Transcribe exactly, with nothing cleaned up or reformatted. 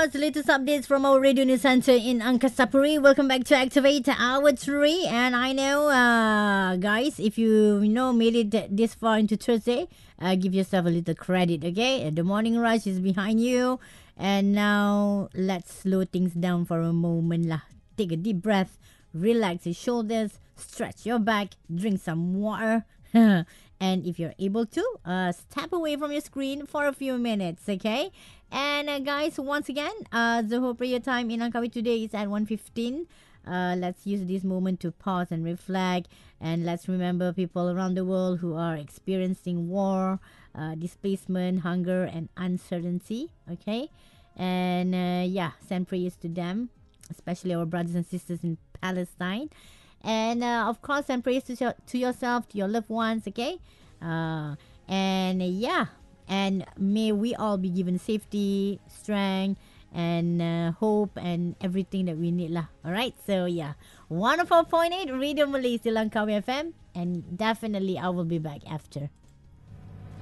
course, latest updates from our radio news center in Angkasapuri. Welcome back to Activate Hour three. And I know, uh, guys, if you, you know made it th- this far into Thursday, uh, give yourself a little credit, okay? The morning rush is behind you. And now, let's slow things down for a moment lah. Take a deep breath, relax your shoulders, stretch your back, drink some water. And if you're able to, uh, step away from your screen for a few minutes, okay? And uh, guys, once again, uh, Zoho prayer time in Langkawi today is at one fifteen. Uh, let's use this moment to pause and reflect. And let's remember people around the world who are experiencing war, uh, displacement, hunger, and uncertainty, okay? And uh, yeah, send prayers to them, especially our brothers and sisters in Palestine. And uh, of course, send prayers to, your, to yourself, to your loved ones, okay? Uh, and uh, yeah, and may we all be given safety, strength, and uh, hope, and everything that we need lah. Alright, so yeah, one oh four point eight Radio Malay, Langkawi F M, and definitely I will be back after.